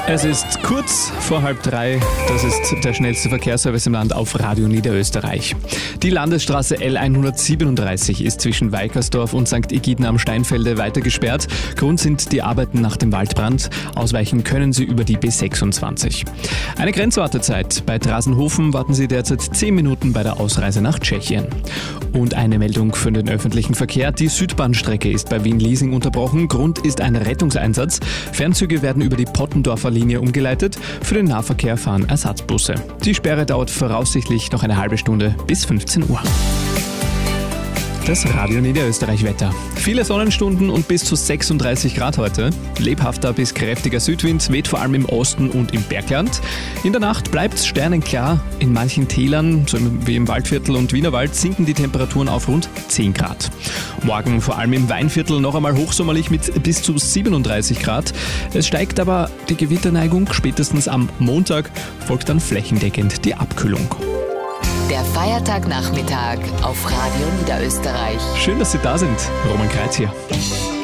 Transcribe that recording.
Es ist kurz vor 2:30. Das ist der schnellste Verkehrsservice im Land auf Radio Niederösterreich. Die Landesstraße L137 ist zwischen Weikersdorf und St. Egidien am Steinfelde weiter gesperrt. Grund sind die Arbeiten nach dem Waldbrand. Ausweichen können Sie über die B26. Eine Grenzwartezeit. Bei Drasenhofen warten Sie derzeit 10 Minuten bei der Ausreise nach Tschechien. Und eine Meldung für den öffentlichen Verkehr. Die Südbahnstrecke ist bei Wien-Liesing unterbrochen. Grund ist ein Rettungseinsatz. Fernzüge werden über die Pottendorfer Linie umgeleitet. Für den Nahverkehr fahren Ersatzbusse. Die Sperre dauert voraussichtlich noch eine halbe Stunde bis 15 Uhr. Das Radio Niederösterreich-Wetter. Viele Sonnenstunden und bis zu 36 Grad heute. Lebhafter bis kräftiger Südwind weht vor allem im Osten und im Bergland. In der Nacht bleibt es sternenklar. In manchen Tälern, so wie im Waldviertel und Wienerwald, sinken die Temperaturen auf rund 10 Grad. Morgen vor allem im Weinviertel noch einmal hochsommerlich mit bis zu 37 Grad. Es steigt aber die Gewitterneigung. Spätestens am Montag folgt dann flächendeckend die Abkühlung. Der Feiertagnachmittag auf Radio Niederösterreich. Schön, dass Sie da sind. Roman Kreitz hier.